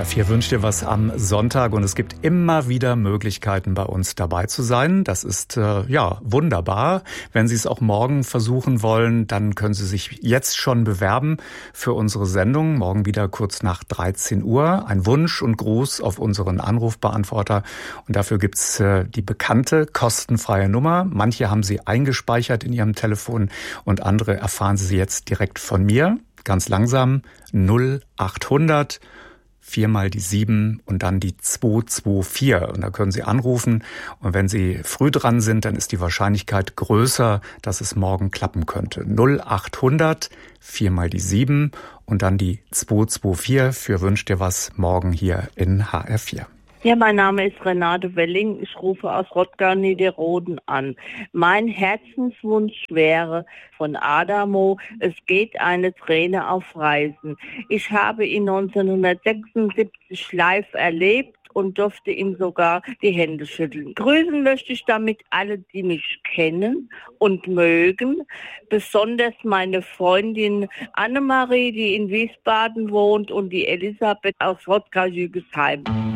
HR4 wünscht dir was am Sonntag und es gibt immer wieder Möglichkeiten, bei uns dabei zu sein. Das ist wunderbar. Wenn Sie es auch morgen versuchen wollen, dann können Sie sich jetzt schon bewerben für unsere Sendung. Morgen wieder kurz nach 13 Uhr. Ein Wunsch und Gruß auf unseren Anrufbeantworter. Und dafür gibt's die bekannte kostenfreie Nummer. Manche haben sie eingespeichert in Ihrem Telefon und andere erfahren Sie jetzt direkt von mir. Ganz langsam 0800 4 mal die 7 und dann die 224. Und da können Sie anrufen. Und wenn Sie früh dran sind, dann ist die Wahrscheinlichkeit größer, dass es morgen klappen könnte. 0800 4 mal die 7 und dann die 224 für Wünsch dir was morgen hier in HR4. Ja, mein Name ist Renate Welling. Ich rufe aus Rottgau-Niederroden an. Mein Herzenswunsch wäre von Adamo, es geht eine Träne auf Reisen. Ich habe ihn 1976 live erlebt und durfte ihm sogar die Hände schütteln. Grüßen möchte ich damit alle, die mich kennen und mögen. Besonders meine Freundin Annemarie, die in Wiesbaden wohnt, und die Elisabeth aus Rottgau-Jügesheim.